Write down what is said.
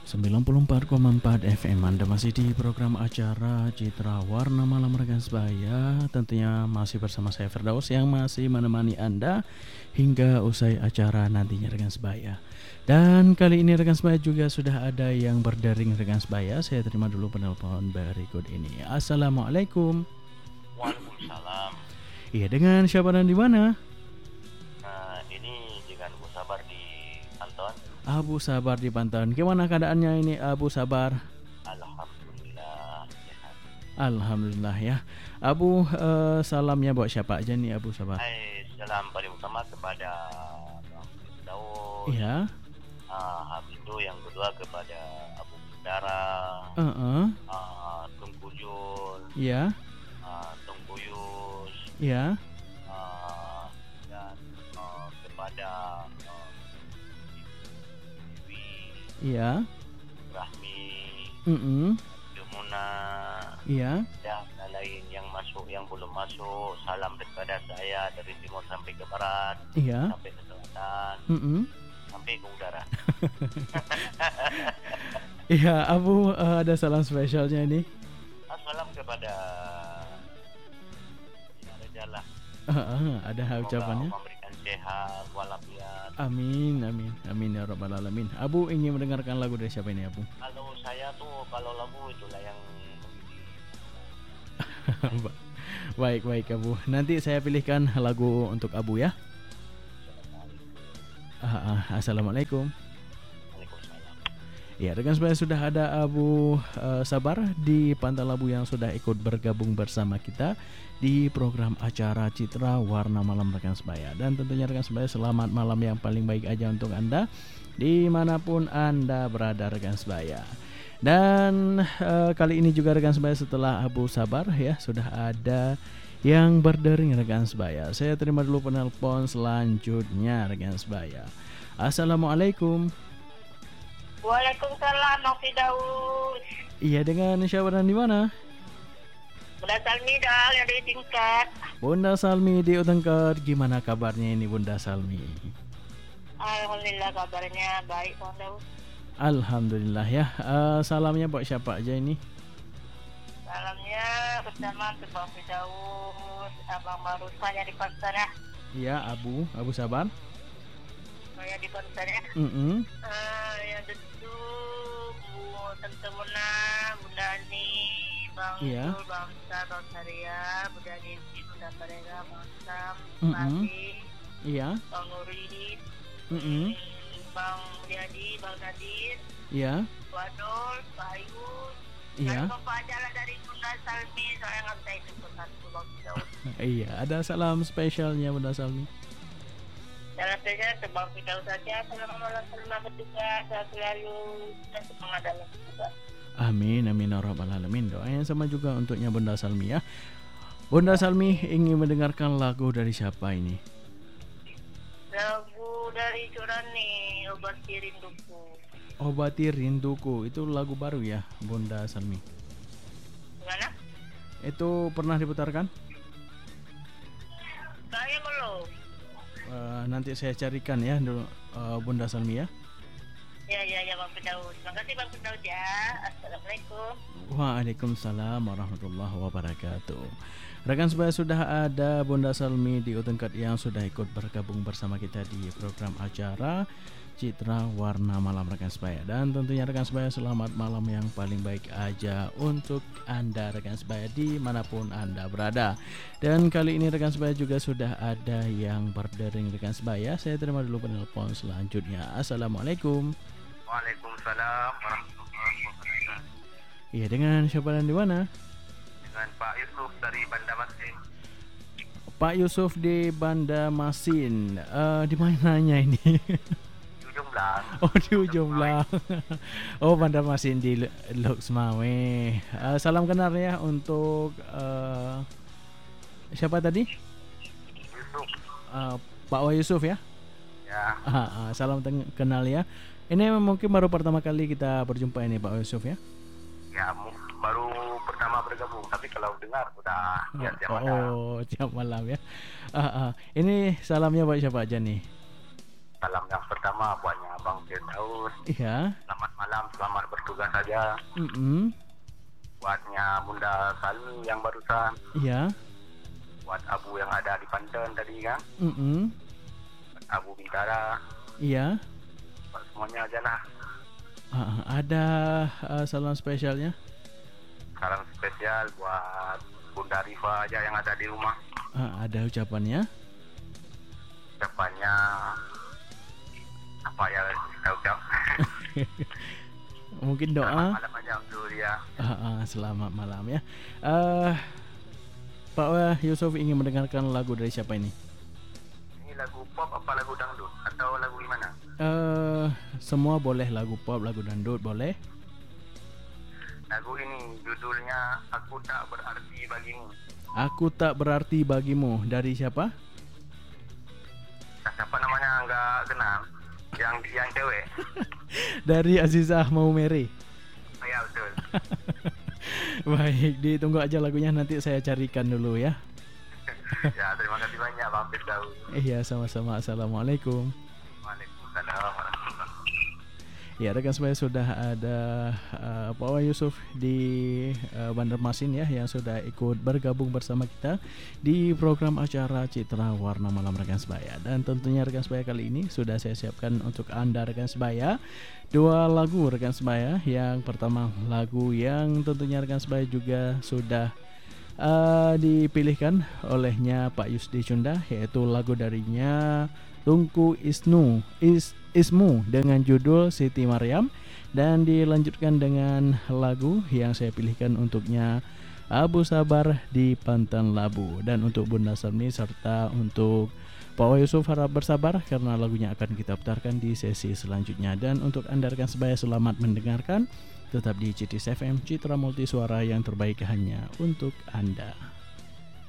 94,4 FM. Anda masih di program acara Citra Warna Malam Rekan Sebaya. Tentunya masih bersama saya Firdaus yang masih menemani Anda hingga usai acara nantinya Rekan Sebaya. Dan kali ini Rekan Sebaya juga sudah ada yang berdaring Rekan Sebaya. Saya terima dulu penelpon berikut ini. Assalamualaikum. Waalaikumsalam. Iya, dengan siapa dan di mana? Ini dengan Bu Sabar di Anton. Abu Sabar di Banten. Gimana keadaannya ini Abu Sabar? Alhamdulillah sehat. Alhamdulillah ya. Abu, salamnya buat siapa aja nih Abu Sabar? Salam paling utama kepada Bang Daud. Iya. Habis itu yang kedua kepada Abu Bendara. Tunggu Jul. Iya. Tunggu Yus. Iya. Dan kepada Iya. Rahmi, Jumuna, iya. dan lain yang masuk, yang belum masuk, salam daripada saya dari timur sampai ke barat, Iya. sampai ke selatan, sampai ke udara. Iya, Abu, ada salam spesialnya ini. Salam kepada Rajalah. Ada ucapannya. Memberikan sehat walafiat. Amin, amin, amin ya rabbal alamin. Abu ingin mendengarkan lagu dari siapa ini Abu? Kalau saya tuh kalau lagu itulah yang Baik, baik Abu. Nanti saya pilihkan lagu untuk Abu ya. Assalamualaikum. Waalaikumsalam. Ya, dengan sebaya sudah ada Abu Sabar di Pantai Labu yang sudah ikut bergabung bersama kita di program acara Citra Warna Malam Rekan Sebaya. Dan tentunya Rekan Sebaya, selamat malam yang paling baik aja untuk Anda dimanapun Anda berada Rekan Sebaya. Dan kali ini juga Rekan Sebaya, setelah Abu Sabar ya sudah ada yang berdering Rekan Sebaya. Saya terima dulu penelpon selanjutnya Rekan Sebaya. Assalamualaikum. Waalaikumsalam, Bang Firdaus. Iya, dengan siapa dan di mana? Bunda Salmi dah yang dari tingkat. Bunda Salmi di Utengkar. Gimana kabarnya ini Bunda Salmi? Alhamdulillah kabarnya baik, Bang Firdaus. Alhamdulillah ya. Salamnya buat siapa aja ini? Salamnya pertama ke Bang Firdaus, Abang Barusan yang di Pansana. Iya, Abu Sabar. Saya di Pansana. Yang itu Bu Tante Muna, Bunda Ani, Bang Iya. Zul, Bang Ustaz, Bang Saria, Bunda Devi, Bunda Parega, Bang Sam, Pati, Iya. Bang Nurin, Bang Mulyadi, Bang Nadir, Iya. Wadol, Pak Ayu, Iya. dan Bapak Jala dari Bunda Salmi. Saya nggak bisa itu satu Bang Firdaus. Iya, ada salam spesialnya Bunda Salmi. Salam saja ke Bang Firdaus saja. Selamat malam, selamat bertugas, sehat selalu dan semangat dalam tugas. Amin, amin ya rabbal alamin. Doanya sama juga untuknya Bunda Salmi ya. Bunda Salmi ingin mendengarkan lagu dari siapa ini? Lagu dari Curani, Obati Rinduku. Obati Rinduku. Itu lagu baru ya Bunda Salmi. Gimana? Itu pernah diputarkan? Saya belum. Nanti saya carikan ya dulu Bunda Salmi ya. Ya Bang Firdaus. Terima kasih Bang Firdaus ya. Assalamualaikum. Waalaikumsalam warahmatullahi wabarakatuh. Rekan Sebaya, sudah ada Bunda Salmi di Utengkat yang sudah ikut bergabung bersama kita di program acara Citra Warna Malam Rekan Sebaya. Dan tentunya Rekan Sebaya, selamat malam yang paling baik aja untuk Anda Rekan Sebaya dimanapun Anda berada. Dan kali ini Rekan Sebaya juga sudah ada yang berdering Rekan Sebaya. Saya terima dulu penelpon selanjutnya. Assalamualaikum. Waalaikumsalam warahmatullahi wabarakatuh. Iya, dengan siapa dan di mana? Dengan Pak Yusuf dari Banda Masin. Pak Yusuf di Banda Masin. Di mananya ini? Ujung Belang. Oh, di ujung Belang. Oh, Banda Masin di Loksmawe. Salam kenal ya untuk siapa tadi? Yusuf. Pak Wa Yusuf ya. Ya. Salam kenal ya. Ini mungkin baru pertama kali kita berjumpa ini Pak Wa Yusuf ya. Ya, baru pertama bergabung, tapi kalau dengar udah tiap malam. Oh, tiap malam ya. Ini salamnya buat siapa aja nih? Salam yang pertama buatnya Bang Firdaus. Iya. Selamat malam malam, selamat bertugas saja. Buatnya Bunda Salmi yang barusan. Iya. Buat Abu yang ada di Banten tadi kan. Buat Abu Bintara. Iya. Buat semuanya aja lah. Ada salam spesialnya? Salam spesial buat Bunda Rifa aja yang ada di rumah. Ada ucapannya? Ucapannya apa ya kita ucap? Mungkin doa. Selamat malam aja untuk dia. Selamat malam ya. Pak Yusuf ingin mendengarkan lagu dari siapa ini? Ini lagu pop apa lagu dangdut atau lagu gimana? Semua boleh, lagu pop, lagu dangdut boleh. Lagu ini judulnya Aku Tak Berarti Bagimu. Aku Tak Berarti Bagimu, dari siapa? Siapa namanya nggak kenal. Yang cewek. Dari Azizah Maumere. Oh, ya betul. Baik, ditunggu aja lagunya, nanti saya carikan dulu ya. Ya, terima kasih banyak Bang Firdaus. Iya, sama-sama. Assalamualaikum. Waalaikumsalam warahmatullahi. Ya, rekan saya sudah ada Pak Yusuf di Banjarmasin ya, yang sudah ikut bergabung bersama kita di program acara Citra Warna Malam rekan sebaya. Dan tentunya rekan sebaya kali ini sudah saya siapkan untuk Anda rekan sebaya 2 lagu rekan sebaya. Yang pertama lagu yang tentunya rekan sebaya juga sudah dipilihkan olehnya Pak Yusdi Cunda, yaitu lagu darinya Tungku Ismu dengan judul Siti Maryam, dan dilanjutkan dengan lagu yang saya pilihkan untuknya Abu Sabar di Pantan Labu. Dan untuk Bunda Salmi serta untuk Pak Yusuf harap bersabar karena lagunya akan kita putarkan di sesi selanjutnya. Dan untuk Anda rekan sebaya, selamat mendengarkan. Tetap di CITIS FM, Citra Multi Suara yang terbaik hanya untuk Anda.